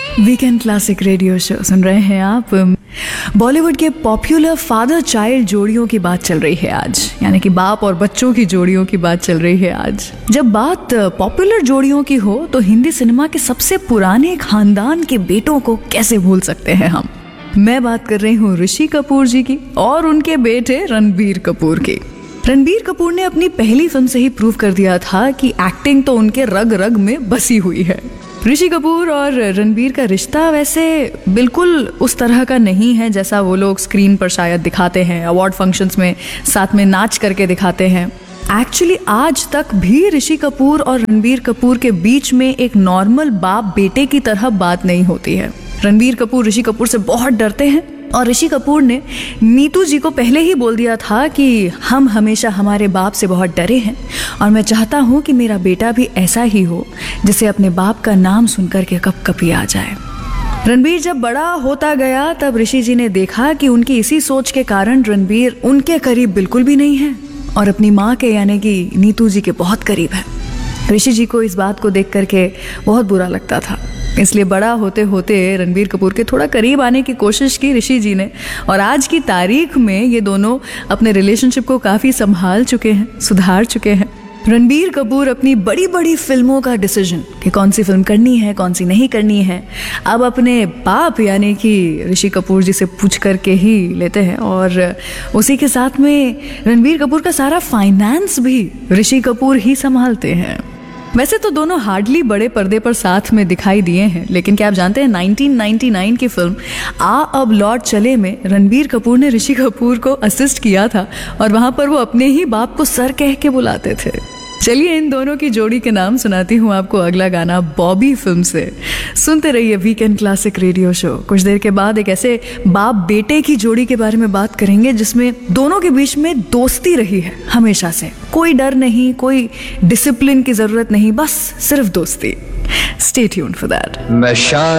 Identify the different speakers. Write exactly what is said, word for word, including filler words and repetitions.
Speaker 1: Weekend classic radio show सुन रहे हैं आप। बॉलीवुड के पॉपुलर फादर चाइल्ड जोड़ियों की बात चल रही है आज, यानी कि बाप और बच्चों की जोड़ियों की बात चल रही है आज। जब बात पॉपुलर जोड़ियों की हो तो हिंदी सिनेमा के सबसे पुराने खानदान के बेटों को कैसे भूल सकते हैं हम। मैं बात कर रही हूँ ऋषि कपूर जी की और उनके बेटे रणबीर कपूर की। रणबीर कपूर ने अपनी पहली फिल्म से ही प्रूव कर दिया था कि एक्टिंग तो उनके रग रग में बसी हुई है। ऋषि कपूर और रणबीर का रिश्ता वैसे बिल्कुल उस तरह का नहीं है जैसा वो लोग स्क्रीन पर शायद दिखाते हैं, अवार्ड फंक्शंस में साथ में नाच करके दिखाते हैं। एक्चुअली आज तक भी ऋषि कपूर और रणबीर कपूर के बीच में एक नॉर्मल बाप बेटे की तरह बात नहीं होती है। रणबीर कपूर ऋषि कपूर से बहुत डरते हैं और ऋषि कपूर ने नीतू जी को पहले ही बोल दिया था कि हम हमेशा हमारे बाप से बहुत डरे हैं और मैं चाहता हूँ कि मेरा बेटा भी ऐसा ही हो जिसे अपने बाप का नाम सुनकर के कपकपी आ जाए। रणबीर जब बड़ा होता गया तब ऋषि जी ने देखा कि उनकी इसी सोच के कारण रणबीर उनके करीब बिल्कुल भी नहीं है और अपनी माँ के यानी कि नीतू जी के बहुत करीब है। ऋषि जी को इस बात को देख करके बहुत बुरा लगता था, इसलिए बड़ा होते होते रणबीर कपूर के थोड़ा करीब आने की कोशिश की ऋषि जी ने और आज की तारीख में ये दोनों अपने रिलेशनशिप को काफ़ी संभाल चुके हैं, सुधार चुके हैं। रणबीर कपूर अपनी बड़ी बड़ी फिल्मों का डिसीजन कि कौन सी फिल्म करनी है कौन सी नहीं करनी है अब अपने बाप यानी कि ऋषि कपूर जी से पूछ करके ही लेते हैं और उसी के साथ में रणबीर कपूर का सारा फाइनेंस भी ऋषि कपूर ही संभालते हैं। वैसे तो दोनों हार्डली बड़े पर्दे पर साथ में दिखाई दिए हैं, लेकिन क्या आप जानते हैं नाइनटीन नाइंटी नाइन की फिल्म आ अब लौट चले में रणबीर कपूर ने ऋषि कपूर को असिस्ट किया था और वहां पर वो अपने ही बाप को सर कह के बुलाते थे। चलिए इन दोनों की जोड़ी के नाम सुनाती हूँ आपको अगला गाना बॉबी फिल्म से। सुनते रहिए वीकेंड क्लासिक रेडियो शो। कुछ देर के बाद एक ऐसे बाप बेटे की जोड़ी के बारे में बात करेंगे जिसमें दोनों के बीच में दोस्ती रही है हमेशा से। कोई डर नहीं, कोई डिसिप्लिन की जरूरत नहीं, बस सिर्फ दोस्ती। Stay tuned for that.